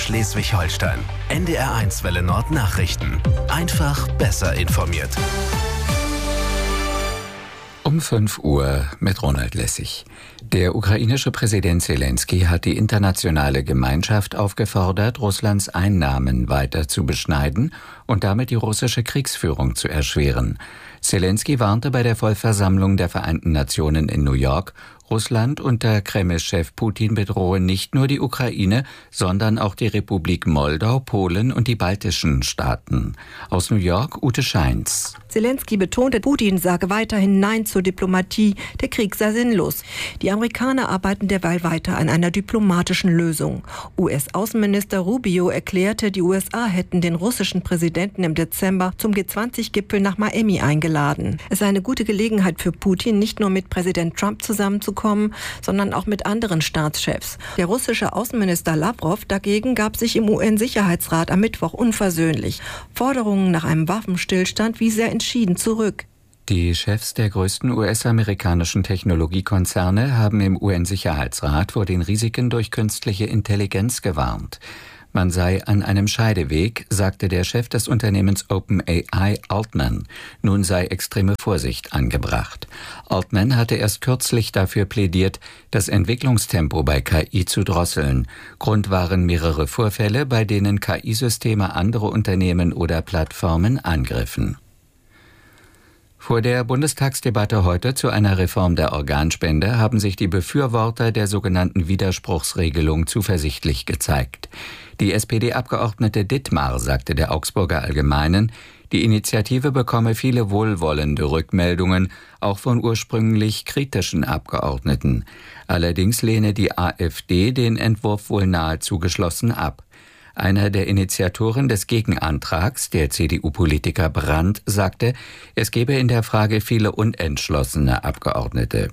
Schleswig-Holstein. NDR1 Welle Nord Nachrichten. Einfach besser informiert. Um 5 Uhr mit Ronald Lessig. Der ukrainische Präsident Zelensky hat die internationale Gemeinschaft aufgefordert, Russlands Einnahmen weiter zu beschneiden und damit die russische Kriegsführung zu erschweren. Zelensky warnte bei der Vollversammlung der Vereinten Nationen in New York, Russland unter Kreml-Chef Putin bedrohe nicht nur die Ukraine, sondern auch die Republik Moldau, Polen und die baltischen Staaten. Aus New York, Ute Scheins. Zelensky betonte, Putin sage weiterhin Nein zur Diplomatie, der Krieg sei sinnlos. Die Amerikaner arbeiten derweil weiter an einer diplomatischen Lösung. US-Außenminister Rubio erklärte, die USA hätten den russischen Präsidenten im Dezember zum G20-Gipfel nach Miami eingeladen. Es sei eine gute Gelegenheit für Putin, nicht nur mit Präsident Trump zusammenzukommen, sondern auch mit anderen Staatschefs. Der russische Außenminister Lavrov dagegen gab sich im UN-Sicherheitsrat am Mittwoch unversöhnlich. Forderungen nach einem Waffenstillstand wies er entschieden zurück. Die Chefs der größten US-amerikanischen Technologiekonzerne haben im UN-Sicherheitsrat vor den Risiken durch künstliche Intelligenz gewarnt. Man sei an einem Scheideweg, sagte der Chef des Unternehmens OpenAI, Altman. Nun sei extreme Vorsicht angebracht. Altman hatte erst kürzlich dafür plädiert, das Entwicklungstempo bei KI zu drosseln. Grund waren mehrere Vorfälle, bei denen KI-Systeme andere Unternehmen oder Plattformen angriffen. Vor der Bundestagsdebatte heute zu einer Reform der Organspende haben sich die Befürworter der sogenannten Widerspruchsregelung zuversichtlich gezeigt. Die SPD-Abgeordnete Dittmar sagte der Augsburger Allgemeinen, die Initiative bekomme viele wohlwollende Rückmeldungen, auch von ursprünglich kritischen Abgeordneten. Allerdings lehne die AfD den Entwurf wohl nahezu geschlossen ab. Einer der Initiatoren des Gegenantrags, der CDU-Politiker Brandt, sagte, es gebe in der Frage viele unentschlossene Abgeordnete.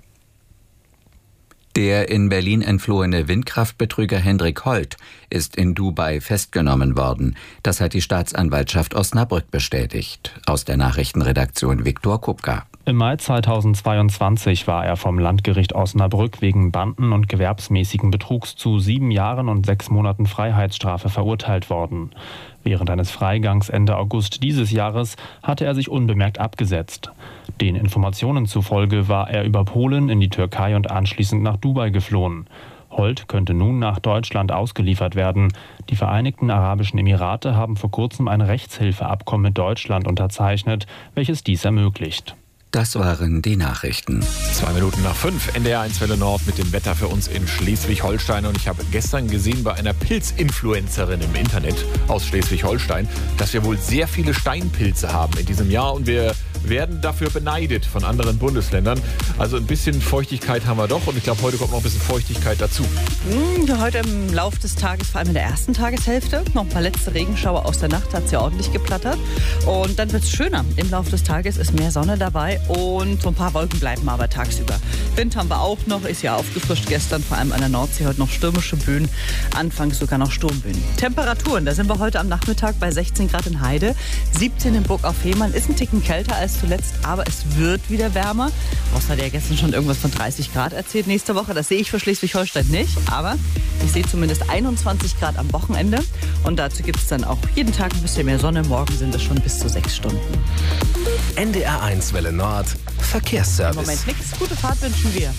Der in Berlin entflohene Windkraftbetrüger Hendrik Holt ist in Dubai festgenommen worden. Das hat die Staatsanwaltschaft Osnabrück bestätigt. Aus der Nachrichtenredaktion Viktor Kupka. Im Mai 2022 war er vom Landgericht Osnabrück wegen Banden- und gewerbsmäßigen Betrugs zu 7 Jahren und 6 Monaten Freiheitsstrafe verurteilt worden. Während eines Freigangs Ende August dieses Jahres hatte er sich unbemerkt abgesetzt. Den Informationen zufolge war er über Polen in die Türkei und anschließend nach Dubai geflohen. Holt könnte nun nach Deutschland ausgeliefert werden. Die Vereinigten Arabischen Emirate haben vor kurzem ein Rechtshilfeabkommen mit Deutschland unterzeichnet, welches dies ermöglicht. Das waren die Nachrichten. 5:02 NDR1 Welle Nord mit dem Wetter für uns in Schleswig-Holstein. Und ich habe gestern gesehen bei einer Pilzinfluencerin im Internet aus Schleswig-Holstein, dass wir wohl sehr viele Steinpilze haben in diesem Jahr. Und wir werden dafür beneidet von anderen Bundesländern. Also ein bisschen Feuchtigkeit haben wir doch. Und ich glaube, heute kommt noch ein bisschen Feuchtigkeit dazu. Heute im Laufe des Tages, vor allem in der ersten Tageshälfte, noch ein paar letzte Regenschauer aus der Nacht, hat es ja ordentlich geplattert. Und dann wird es schöner. Im Laufe des Tages ist mehr Sonne dabei. Und so ein paar Wolken bleiben aber tagsüber. Wind haben wir auch noch, ist ja aufgefrischt gestern, vor allem an der Nordsee heute noch stürmische Böen, anfangs sogar noch Sturmböen. Temperaturen, da sind wir heute am Nachmittag bei 16 Grad in Heide, 17 in Burg auf Fehmarn, ist ein Ticken kälter als zuletzt, aber es wird wieder wärmer. Ross hat ja gestern schon irgendwas von 30 Grad erzählt nächste Woche, das sehe ich für Schleswig-Holstein nicht, aber ich sehe zumindest 21 Grad am Wochenende und dazu gibt es dann auch jeden Tag ein bisschen mehr Sonne, morgen sind es schon bis zu 6 Stunden. NDR1 Welle Nord Verkehrsservice. Im Moment nichts, gute Fahrt wünschen wir.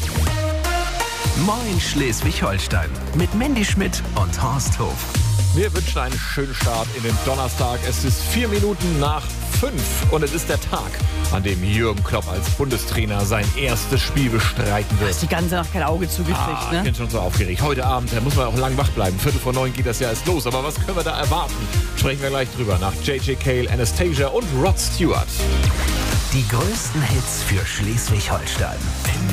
Moin Schleswig-Holstein mit Mandy Schmidt und Horst Hof. Wir wünschen einen schönen Start in den Donnerstag. Es ist 4 Minuten nach 5 und es ist der Tag, an dem Jürgen Klopp als Bundestrainer sein erstes Spiel bestreiten wird. Hast die ganze Nacht kein Auge zugekriegt, ne? Ich bin schon so aufgeregt. Heute Abend, da muss man auch lang wach bleiben. 8:45 geht das ja erst los. Aber was können wir da erwarten? Sprechen wir gleich drüber nach J.J. Cale, Anastasia und Rod Stewart. Die größten Hits für Schleswig-Holstein.